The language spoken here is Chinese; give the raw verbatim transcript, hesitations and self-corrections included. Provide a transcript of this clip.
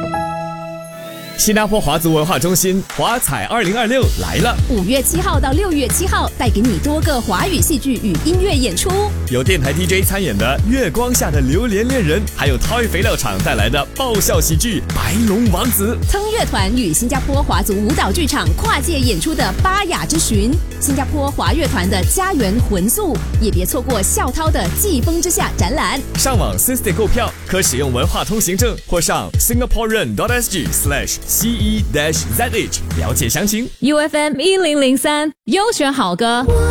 新加坡华族文化中心华彩二零二六来了， 五月七号到六月七号，带给你多个华语戏剧与音乐演出， 有电台 D J 参演的《月光下的榴莲恋人》，还有 Toy 肥料厂带来的爆笑喜剧《白龙王子》。 蹭乐团与新加坡华族舞蹈剧场跨界演出的《巴雅之寻》，新加坡华乐团的《家园魂宿》，也别错过校涛的《季风之下》展览。 上网 System 购票，可使用文化通行证或上 singaporean dot s g slash c e dash z h 了解详情。 U F M 一零零三优选好歌。